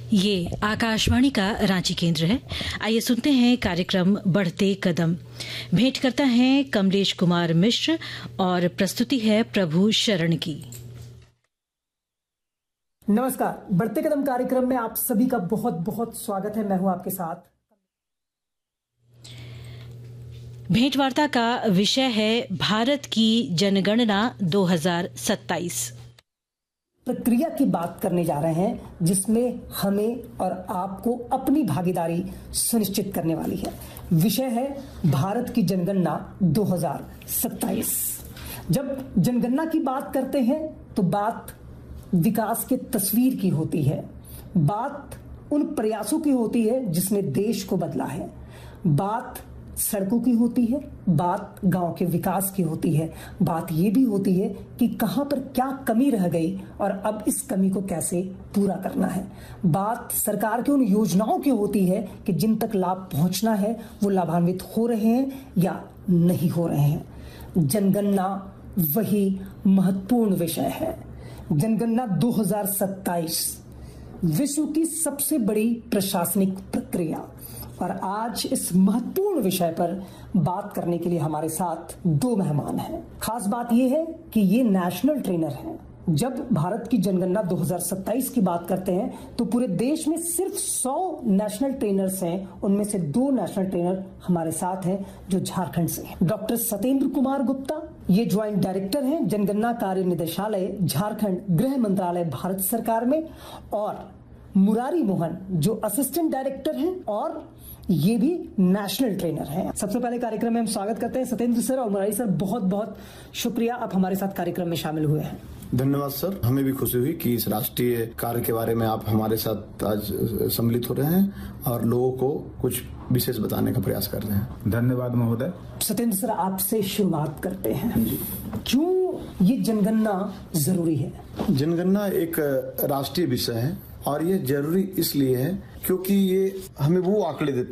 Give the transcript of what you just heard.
ये आकाशवाणी का रांची केंद्र है। आइए सुनते हैं कार्यक्रम बढ़ते कदम। भेंट करता है कमलेश कुमार मिश्र और प्रस्तुति है प्रभु शरण की। नमस्कार, बढ़ते कदम कार्यक्रम में आप सभी का बहुत बहुत स्वागत है। मैं हूं आपके साथ। भेंटवार्ता का विषय है भारत की जनगणना 2027। प्रक्रिया की बात करने जा रहे हैं जिसमें हमें और आपको अपनी भागीदारी सुनिश्चित करने वाली है। विषय है भारत की जनगणना 2027। जब जनगणना की बात करते हैं तो बात विकास के तस्वीर की होती है, बात उन प्रयासों की होती है जिसने देश को बदला है, बात सड़कों की होती है, बात गांव के विकास की होती है, बात ये भी होती है कि कहां पर क्या कमी रह गई और अब इस कमी को कैसे पूरा करना है। बात सरकार की उन योजनाओं की होती है कि जिन तक लाभ पहुंचना है वो लाभान्वित हो रहे हैं या नहीं हो रहे हैं। जनगणना वही महत्वपूर्ण विषय है। जनगणना 2027 विश्व की सबसे बड़ी प्रशासनिक प्रक्रिया, और आज इस महत्वपूर्ण विषय पर बात करने के लिए हमारे साथ दो मेहमान हैं। खास बात यह है कि ये नेशनल ट्रेनर हैं। जब भारत की जनगणना 2027 की बात करते हैं तो पूरे देश में सिर्फ 100 नेशनल ट्रेनर्स हैं, उनमें से 2 नेशनल ट्रेनर हमारे साथ हैं जो झारखंड से हैं। डॉक्टर सतेंद्र कुमार गुप्ता, ये ज्वाइंट डायरेक्टर हैं जनगणना कार्य निदेशालय झारखंड, गृह मंत्रालय भारत सरकार में, और मुरारी मोहन जो असिस्टेंट डायरेक्टर हैं और ये भी नेशनल ट्रेनर हैं। सबसे पहले कार्यक्रम में हम स्वागत करते हैं सतेंद्र सर और मुरारी सर। बहुत बहुत शुक्रिया, आप हमारे साथ कार्यक्रम में शामिल हुए हैं। धन्यवाद सर, हमें भी खुशी हुई कि इस राष्ट्रीय कार्य के बारे में आप हमारे साथ आज सम्मिलित हो रहे हैं और लोगों को कुछ विशेष बताने का प्रयास कर रहे हैं। धन्यवाद महोदय। सतेंद्र सर, आपसे शुरुआत करते हैं। क्यों ये जनगणना जरूरी है? जनगणना एक राष्ट्रीय विषय है और ये जरूरी इसलिए है क्योंकि ये हमें वो आंकड़े देते